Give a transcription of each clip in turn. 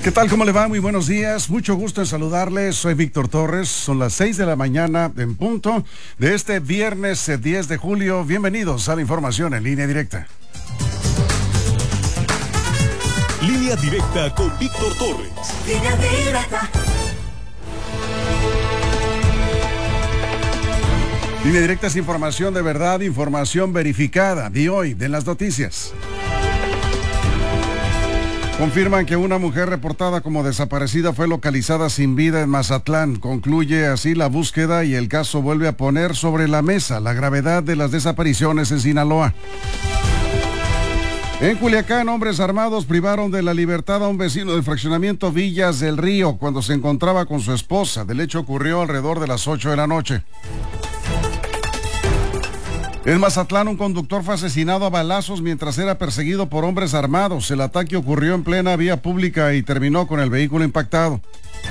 ¿Qué tal? ¿Cómo le va? Muy buenos días. Mucho gusto en saludarles. Soy Víctor Torres. Son las 6 de la mañana en punto de este viernes 10 de julio. Bienvenidos a la información en línea directa. Línea directa con Víctor Torres. Línea directa. Línea directa es información de verdad, información verificada. De hoy, de las noticias. Confirman que una mujer reportada como desaparecida fue localizada sin vida en Mazatlán. Concluye así la búsqueda y el caso vuelve a poner sobre la mesa la gravedad de las desapariciones en Sinaloa. En Culiacán, hombres armados privaron de la libertad a un vecino del fraccionamiento Villas del Río cuando se encontraba con su esposa. El hecho ocurrió alrededor de las 8 de la noche. En Mazatlán, un conductor fue asesinado a balazos mientras era perseguido por hombres armados. El ataque ocurrió en plena vía pública y terminó con el vehículo impactado.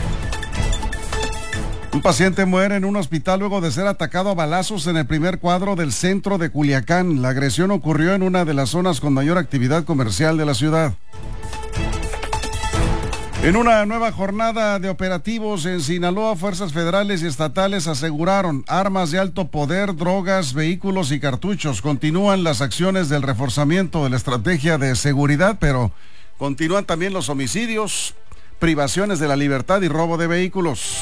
Un paciente muere en un hospital luego de ser atacado a balazos en el primer cuadro del centro de Culiacán. La agresión ocurrió en una de las zonas con mayor actividad comercial de la ciudad. En una nueva jornada de operativos en Sinaloa, fuerzas federales y estatales aseguraron armas de alto poder, drogas, vehículos y cartuchos. Continúan las acciones del reforzamiento de la estrategia de seguridad, pero continúan también los homicidios, privaciones de la libertad y robo de vehículos.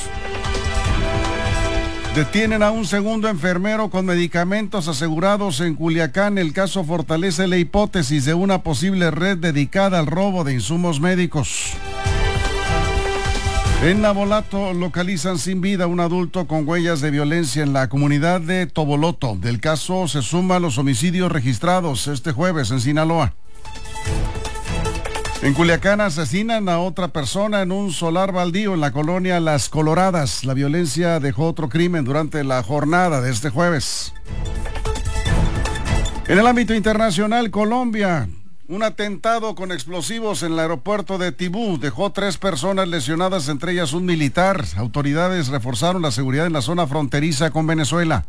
Detienen a un segundo enfermero con medicamentos asegurados en Culiacán. El caso fortalece la hipótesis de una posible red dedicada al robo de insumos médicos. En Navolato localizan sin vida a un adulto con huellas de violencia en la comunidad de Toboloto. Del caso se suman los homicidios registrados este jueves en Sinaloa. En Culiacán asesinan a otra persona en un solar baldío en la colonia Las Coloradas. La violencia dejó otro crimen durante la jornada de este jueves. En el ámbito internacional, Colombia. Un atentado con explosivos en el aeropuerto de Tibú dejó 3 personas lesionadas, entre ellas un militar. Autoridades reforzaron la seguridad en la zona fronteriza con Venezuela.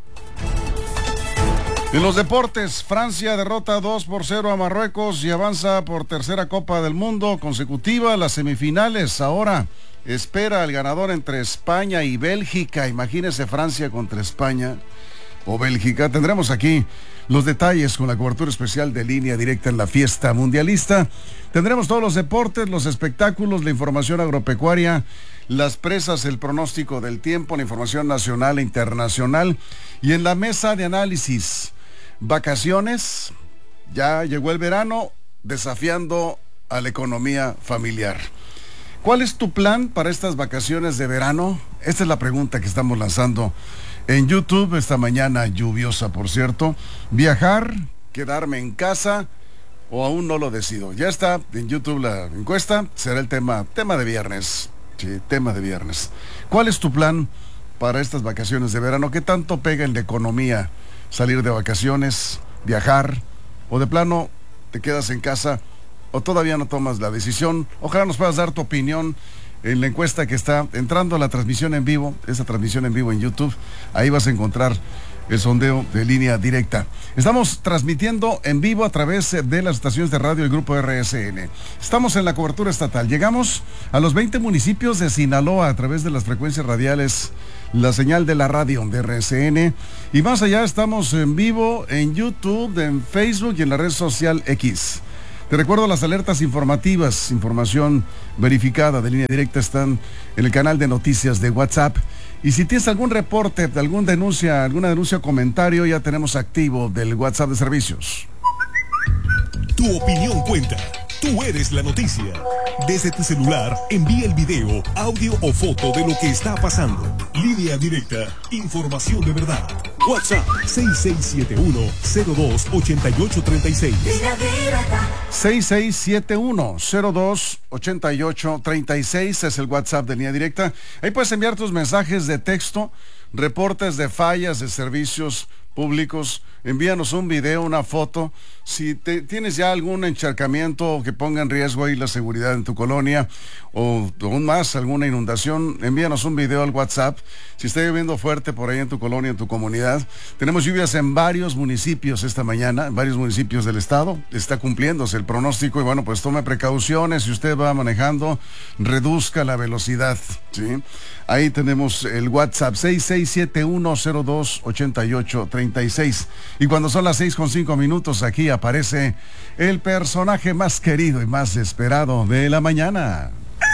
En los deportes, Francia derrota 2-0 a Marruecos y avanza por tercera Copa del Mundo consecutiva a las semifinales. Ahora espera el ganador entre España y Bélgica. Imagínese Francia contra España o Bélgica. Tendremos aquí los detalles con la cobertura especial de Línea Directa en la fiesta mundialista. Tendremos todos los deportes, los espectáculos, la información agropecuaria, las presas, el pronóstico del tiempo, la información nacional e internacional. Y en la mesa de análisis, vacaciones, ya llegó el verano, desafiando a la economía familiar. ¿Cuál es tu plan para estas vacaciones de verano? Esta es la pregunta que estamos lanzando en YouTube esta mañana lluviosa, por cierto. ¿Viajar, quedarme en casa o aún no lo decido? Ya está en YouTube la encuesta, será el tema de viernes. Sí, tema de viernes. ¿Cuál es tu plan para estas vacaciones de verano? ¿Qué tanto pega en la economía salir de vacaciones, viajar, o de plano te quedas en casa o todavía no tomas la decisión? Ojalá nos puedas dar tu opinión en la encuesta que está entrando a la transmisión en vivo, esa transmisión en vivo en YouTube. Ahí vas a encontrar el sondeo de Línea Directa. Estamos transmitiendo en vivo a través de las estaciones de radio del Grupo RSN. Estamos en la cobertura estatal. Llegamos a los 20 municipios de Sinaloa a través de las frecuencias radiales, la señal de la radio de RSN. Y más allá, estamos en vivo en YouTube, en Facebook y en la red social X. Te recuerdo las alertas informativas, información verificada de Línea Directa están en el canal de noticias de WhatsApp. Y si tienes algún reporte, alguna denuncia o comentario, ya tenemos activo del WhatsApp de servicios. Tu opinión cuenta. Tú eres la noticia. Desde tu celular, envía el video, audio o foto de lo que está pasando. Línea Directa, información de verdad. WhatsApp 6671-028836. 6671-028836 es el WhatsApp de Línea Directa. Ahí puedes enviar tus mensajes de texto, reportes de fallas de servicios públicos, envíanos un video, una foto. Si tienes ya algún encharcamiento que ponga en riesgo ahí la seguridad en tu colonia, o aún más, alguna inundación, envíanos un video al WhatsApp. Si está lloviendo fuerte por ahí en tu colonia, en tu comunidad, tenemos lluvias en varios municipios esta mañana, en varios municipios del estado, está cumpliéndose el pronóstico y bueno, pues tome precauciones. Si usted va manejando, reduzca la velocidad, ¿sí? Ahí tenemos el WhatsApp 6671028836. Y cuando son las 6:05, aquí aparece el personaje más querido y más esperado de la mañana.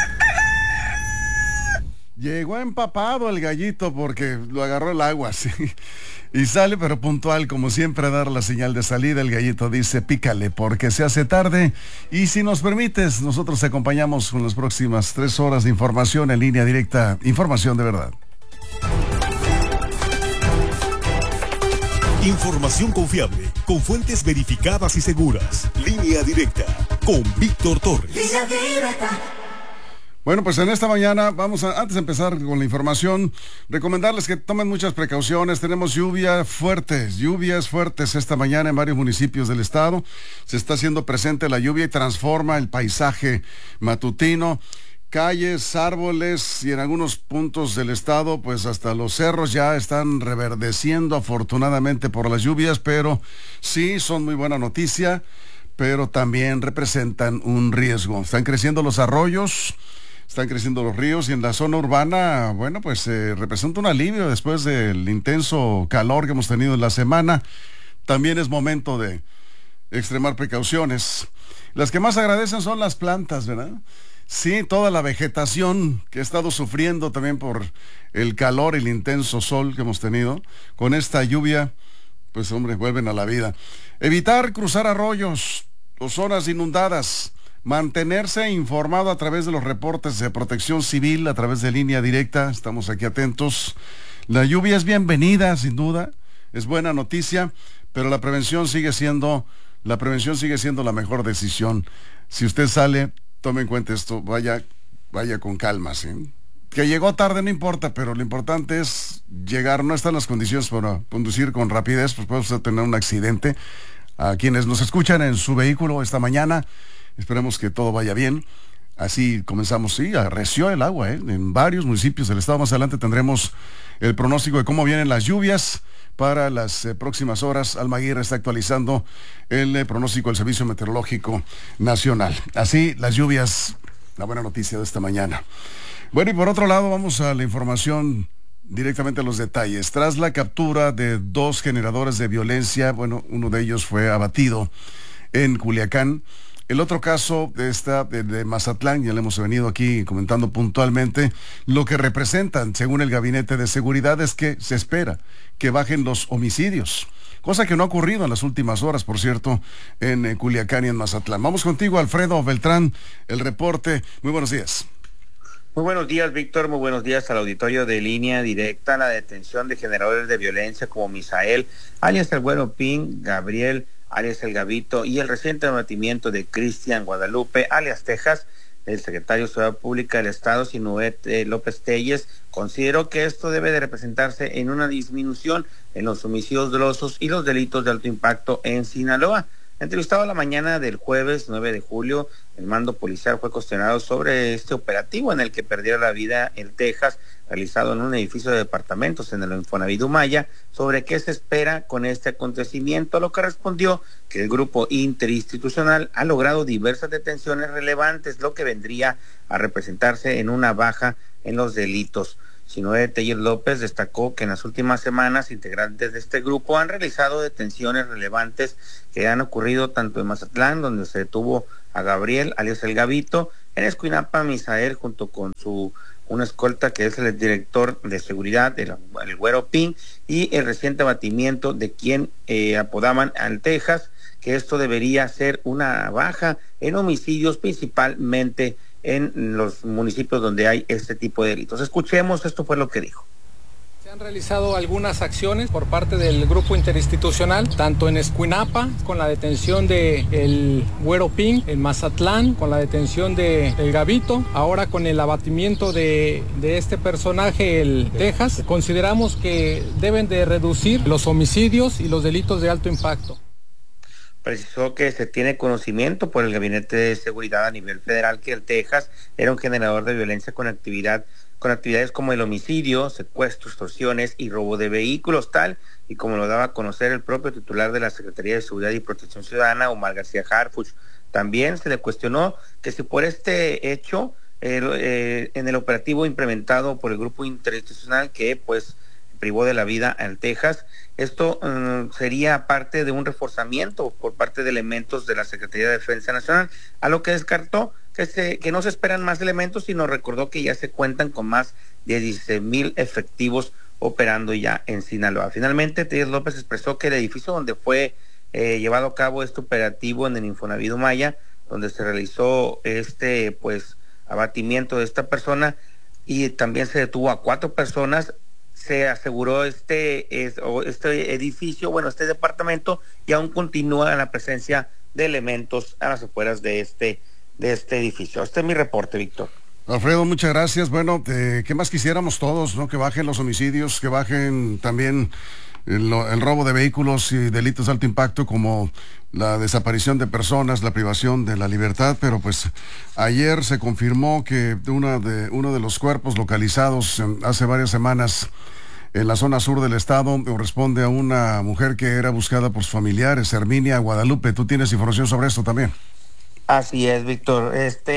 Llegó empapado el gallito porque lo agarró el agua, sí. Y sale pero puntual, como siempre, a dar la señal de salida. El gallito dice, pícale porque se hace tarde. Y si nos permites, nosotros te acompañamos con las próximas 3 horas de información en línea directa. Información de verdad. Información confiable, con fuentes verificadas y seguras. Línea directa, con Víctor Torres. Línea directa. Bueno, pues en esta mañana antes de empezar con la información, recomendarles que tomen muchas precauciones. Tenemos lluvias fuertes esta mañana en varios municipios del estado. Se está haciendo presente la lluvia y transforma el paisaje matutino. Calles, árboles y en algunos puntos del estado, pues hasta los cerros ya están reverdeciendo afortunadamente por las lluvias, pero sí son muy buena noticia, pero también representan un riesgo. Están creciendo los arroyos, están creciendo los ríos y en la zona urbana, bueno, pues representa un alivio después del intenso calor que hemos tenido en la semana. También es momento de extremar precauciones. Las que más agradecen son las plantas, ¿verdad? Sí, toda la vegetación que ha estado sufriendo también por el calor y el intenso sol que hemos tenido, con esta lluvia, pues hombre, vuelven a la vida. Evitar cruzar arroyos o zonas inundadas. Mantenerse informado a través de los reportes de Protección Civil, a través de línea directa. Estamos aquí atentos. La lluvia es bienvenida, sin duda. Es buena noticia, pero la prevención sigue siendo la mejor decisión. Si usted sale, tome en cuenta esto, vaya con calma, ¿sí? Que llegó tarde no importa, pero lo importante es llegar. No están las condiciones para conducir con rapidez, pues puede usted tener un accidente. A quienes nos escuchan en su vehículo esta mañana, esperemos que todo vaya bien. Así comenzamos, sí, arreció el agua, en varios municipios del estado. Más adelante tendremos el pronóstico de cómo vienen las lluvias para las próximas horas. Alma Aguirre está actualizando el pronóstico del Servicio Meteorológico Nacional. Así, las lluvias, la buena noticia de esta mañana. Bueno, y por otro lado, vamos a la información directamente a los detalles. Tras la captura de 2 generadores de violencia, bueno, uno de ellos fue abatido en Culiacán. El otro caso de Mazatlán, ya le hemos venido aquí comentando puntualmente, lo que representan, según el Gabinete de Seguridad, es que se espera que bajen los homicidios, cosa que no ha ocurrido en las últimas horas, por cierto, en Culiacán y en Mazatlán. Vamos contigo, Alfredo Beltrán, el reporte. Muy buenos días. Muy buenos días, Víctor. Muy buenos días al auditorio de Línea Directa. La detención de generadores de violencia como Misael, alias el Güero Ping, Gabriel, alias el Gavito, y el reciente abatimiento de Cristian Guadalupe, alias Texas, el secretario de Seguridad Pública del Estado, Sinuet López Telles, consideró que esto debe de representarse en una disminución en los homicidios dolosos y los delitos de alto impacto en Sinaloa. Entrevistado la mañana del jueves 9 de julio, el mando policial fue cuestionado sobre este operativo en el que perdió la vida el Texas, realizado en un edificio de departamentos en el Infonavit Humaya, sobre qué se espera con este acontecimiento, a lo que respondió que el grupo interinstitucional ha logrado diversas detenciones relevantes, lo que vendría a representarse en una baja en los delitos. Sinué Telles López destacó que en las últimas semanas integrantes de este grupo han realizado detenciones relevantes que han ocurrido tanto en Mazatlán, donde se detuvo a Gabriel, alias el Gavito, en Escuinapa, Misael, junto con una escolta que es el director de seguridad, el Güero Ping, y el reciente abatimiento de quien apodaban al Texas, que esto debería ser una baja en homicidios, principalmente en los municipios donde hay este tipo de delitos. Escuchemos, esto fue lo que dijo. Se Han realizado algunas acciones por parte del grupo interinstitucional, tanto en Escuinapa, con la detención de el Güero Ping, en Mazatlán, con la detención de el Gabito, ahora con el abatimiento de este personaje, el Texas. Consideramos que deben de reducir los homicidios y los delitos de alto impacto. Precisó que se tiene conocimiento por el Gabinete de Seguridad a nivel federal que el Texas era un generador de violencia con actividades como el homicidio, secuestro, extorsiones y robo de vehículos, tal y como lo daba a conocer el propio titular de la Secretaría de Seguridad y Protección Ciudadana, Omar García Harfuch. También se le cuestionó que si por este hecho, en el operativo implementado por el grupo interinstitucional que pues privó de la vida al Texas, esto sería parte de un reforzamiento por parte de elementos de la Secretaría de Defensa Nacional, a lo que descartó que no se esperan más elementos, sino recordó que ya se cuentan con más de 16,000 efectivos operando ya en Sinaloa. Finalmente, Telles López expresó que el edificio donde fue llevado a cabo este operativo en el Infonavit Maya, donde se realizó abatimiento de esta persona y también se detuvo a 4 personas, se aseguró este edificio, este departamento, y aún continúa la presencia de elementos a las afueras de este edificio. Este es mi reporte, Víctor. Alfredo, muchas gracias. Bueno, ¿qué más quisiéramos todos, no? Que bajen los homicidios, que bajen también el robo de vehículos y delitos de alto impacto como la desaparición de personas, la privación de la libertad, pero pues ayer se confirmó que uno de los cuerpos localizados hace varias semanas en la zona sur del estado corresponde a una mujer que era buscada por sus familiares, Herminia Guadalupe. ¿Tú tienes información sobre esto también? Así es, Víctor.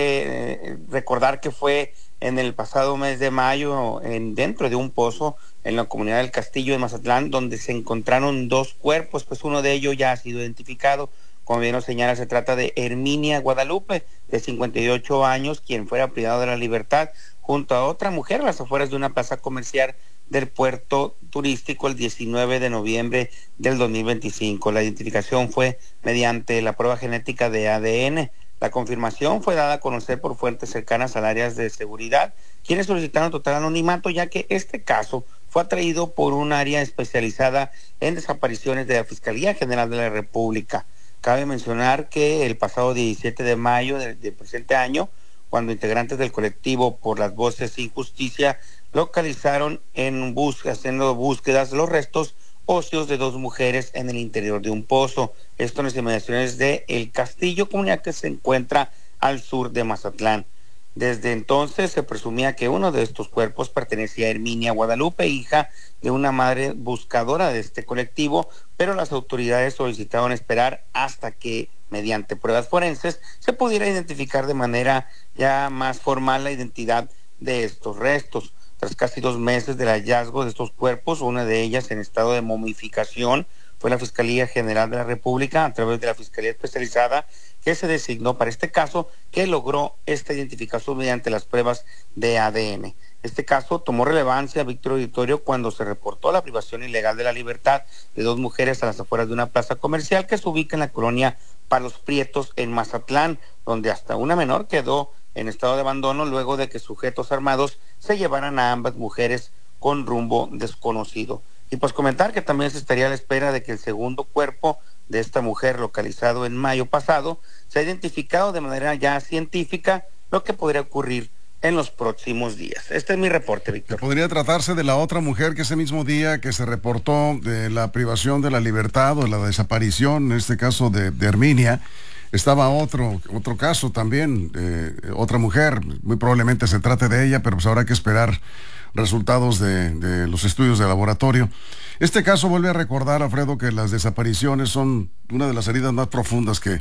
Recordar que fue en el pasado mes de mayo dentro de un pozo en la comunidad del Castillo de Mazatlán, donde se encontraron 2 cuerpos, pues uno de ellos ya ha sido identificado. Como bien lo señala, se trata de Herminia Guadalupe, de 58 años, quien fuera privado de la libertad junto a otra mujer a las afueras de una plaza comercial del puerto turístico el 19 de noviembre del 2025. La identificación fue mediante la prueba genética de ADN. La confirmación fue dada a conocer por fuentes cercanas al área de seguridad, quienes solicitaron total anonimato, ya que este caso fue atraído por un área especializada en desapariciones de la Fiscalía General de la República. Cabe mencionar que el pasado 17 de mayo del presente año, cuando integrantes del colectivo Por las Voces Sin Justicia localizaron haciendo búsquedas los restos óseos de 2 mujeres en el interior de un pozo. Esto en las inmediaciones de El Castillo, comunidad que se encuentra al sur de Mazatlán. Desde entonces se presumía que uno de estos cuerpos pertenecía a Herminia Guadalupe, hija de una madre buscadora de este colectivo, pero las autoridades solicitaron esperar hasta que, mediante pruebas forenses, se pudiera identificar de manera ya más formal la identidad de estos restos. Tras casi 2 meses del hallazgo de estos cuerpos, una de ellas en estado de momificación, fue la Fiscalía General de la República, a través de la Fiscalía Especializada que se designó para este caso, que logró esta identificación mediante las pruebas de ADN. Este caso tomó relevancia, Víctor Auditorio, cuando se reportó la privación ilegal de la libertad de 2 mujeres a las afueras de una plaza comercial que se ubica en la colonia Palos Prietos, en Mazatlán, donde hasta una menor quedó en estado de abandono luego de que sujetos armados se llevaran a ambas mujeres con rumbo desconocido. Y pues comentar que también se estaría a la espera de que el segundo cuerpo de esta mujer, localizado en mayo pasado, se ha identificado de manera ya científica, lo que podría ocurrir en los próximos días. Este es mi reporte, Víctor. ¿Podría tratarse de la otra mujer que ese mismo día que se reportó de la privación de la libertad o de la desaparición, en este caso de Herminia, estaba otro caso también, otra mujer, muy probablemente se trate de ella, pero pues habrá que esperar resultados de los estudios de laboratorio. Este caso vuelve a recordar, Alfredo, que las desapariciones son una de las heridas más profundas que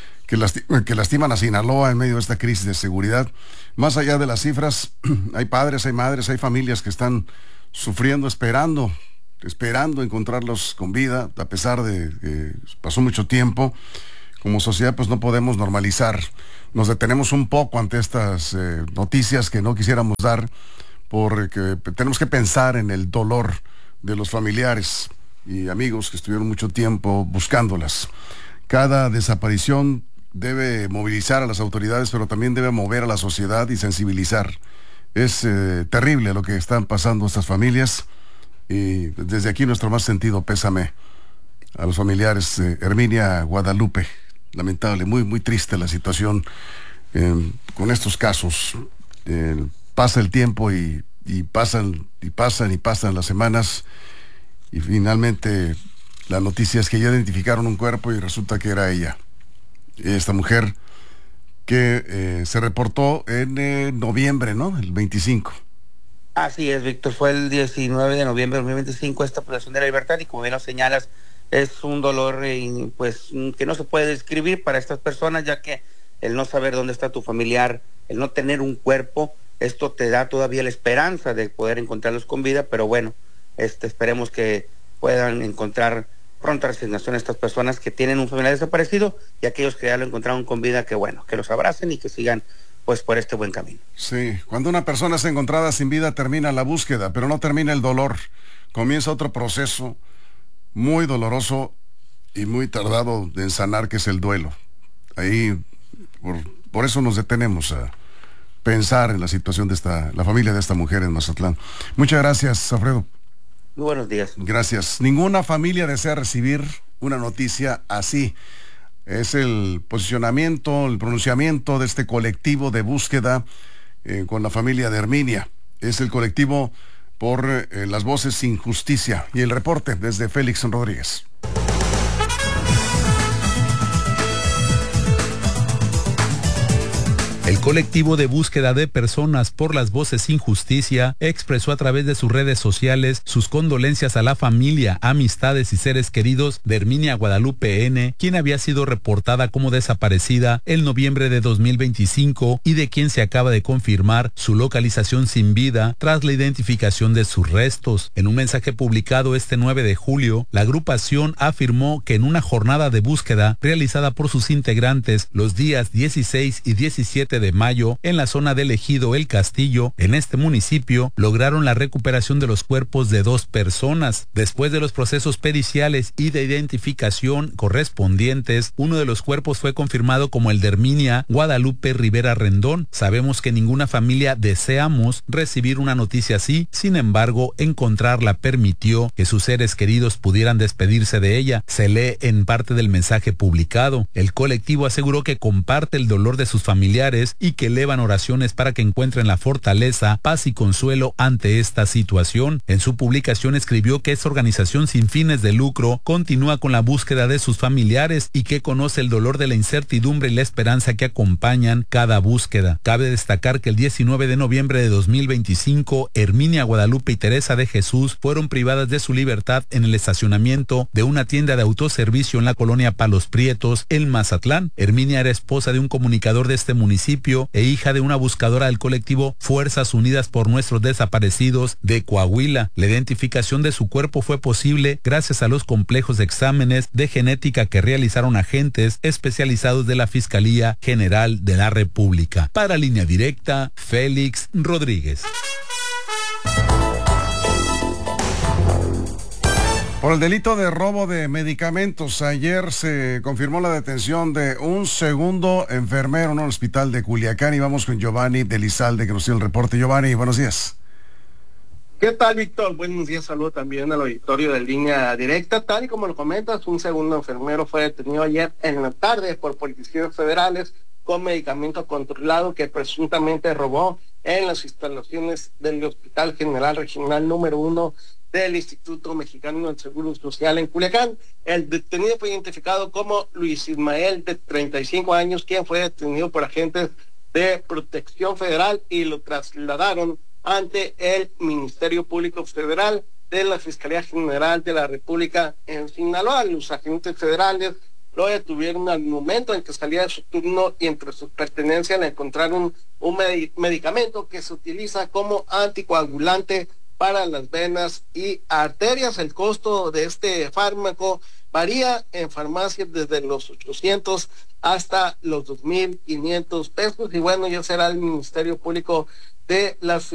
lastiman a Sinaloa en medio de esta crisis de seguridad. Más allá de las cifras, hay padres, hay madres, hay familias que están sufriendo, esperando encontrarlos con vida, a pesar de que pasó mucho tiempo. Como sociedad, pues no podemos normalizar. Nos detenemos un poco ante estas noticias que no quisiéramos dar, porque tenemos que pensar en el dolor de los familiares y amigos que estuvieron mucho tiempo buscándolas. Cada desaparición debe movilizar a las autoridades, pero también debe mover a la sociedad y sensibilizar. Es terrible lo que están pasando estas familias, Y desde aquí nuestro más sentido pésame a los familiares de Herminia Guadalupe. Lamentable, muy, muy triste la situación con estos casos. Pasa el tiempo y pasan las semanas, y finalmente la noticia es que ya identificaron un cuerpo y resulta que era ella, esta mujer que se reportó en noviembre, ¿no? El 25. Así es, Víctor, fue el 19 de noviembre de 2025 esta privación de la libertad, y como bien lo señalas, es un dolor pues que no se puede describir para estas personas, ya que el no saber dónde está tu familiar, el no tener un cuerpo, esto te da todavía la esperanza de poder encontrarlos con vida, pero bueno, esperemos que puedan encontrar pronta resignación a estas personas que tienen un familiar desaparecido, y aquellos que ya lo encontraron con vida, que bueno, que los abracen y que sigan pues por este buen camino. Sí, cuando una persona es encontrada sin vida termina la búsqueda, pero no termina el dolor. Comienza otro proceso muy doloroso y muy tardado de ensanar, que es el duelo. Ahí, por eso nos detenemos a pensar en la situación de la familia de esta mujer en Mazatlán. Muchas gracias, Alfredo. Muy buenos días. Gracias. Ninguna familia desea recibir una noticia así. Es el posicionamiento, el pronunciamiento de este colectivo de búsqueda con la familia de Herminia. Es el colectivo por las voces sin justicia. Y el reporte desde Félix Rodríguez. El colectivo de búsqueda de personas por las voces sin justicia expresó a través de sus redes sociales sus condolencias a la familia, amistades y seres queridos de Herminia Guadalupe N., quien había sido reportada como desaparecida en noviembre de 2025 y de quien se acaba de confirmar su localización sin vida tras la identificación de sus restos. En un mensaje publicado este 9 de julio, la agrupación afirmó que en una jornada de búsqueda realizada por sus integrantes los días 16 y 17 de mayo en la zona del ejido El Castillo, en este municipio, lograron la recuperación de los cuerpos de 2 personas. Después de los procesos periciales y de identificación correspondientes, uno de los cuerpos fue confirmado como el de Herminia Guadalupe Rivera Rendón. Sabemos que ninguna familia deseamos recibir una noticia así, sin embargo, encontrarla permitió que sus seres queridos pudieran despedirse de ella. Se lee en parte del mensaje publicado. El colectivo aseguró que comparte el dolor de sus familiares y que elevan oraciones para que encuentren la fortaleza, paz y consuelo ante esta situación. En su publicación escribió que esta organización sin fines de lucro continúa con la búsqueda de sus familiares y que conoce el dolor de la incertidumbre y la esperanza que acompañan cada búsqueda. Cabe destacar que el 19 de noviembre de 2025, Herminia Guadalupe y Teresa de Jesús fueron privadas de su libertad en el estacionamiento de una tienda de autoservicio en la colonia Palos Prietos, en Mazatlán. Herminia era esposa de un comunicador de este municipio e hija de una buscadora del colectivo Fuerzas Unidas por Nuestros Desaparecidos de Coahuila. La identificación de su cuerpo fue posible gracias a los complejos exámenes de genética que realizaron agentes especializados de la Fiscalía General de la República. Para Línea Directa, Félix Rodríguez. Por el delito de robo de medicamentos, ayer se confirmó la detención de un segundo enfermero en un hospital de Culiacán, y vamos con Giovanni de Lizalde, que nos tiene el reporte. Giovanni, buenos días. ¿Qué tal, Víctor? Buenos días, saludo también al auditorio de Línea Directa. Tal y como lo comentas, un segundo enfermero fue detenido ayer en la tarde por policías federales con medicamento controlado que presuntamente robó en las instalaciones del Hospital General Regional número 1 del Instituto Mexicano del Seguro Social en Culiacán. El detenido fue identificado como Luis Ismael, de 35 años, quien fue detenido por agentes de Protección Federal y lo trasladaron ante el Ministerio Público Federal de la Fiscalía General de la República en Sinaloa. Los agentes federales lo detuvieron al momento en que salía de su turno y entre sus pertenencias le encontraron un medicamento que se utiliza como anticoagulante para las venas y arterias. El costo de este fármaco varía en farmacias desde los 800 hasta los 2,500 pesos. Y bueno, ya será el Ministerio Público de la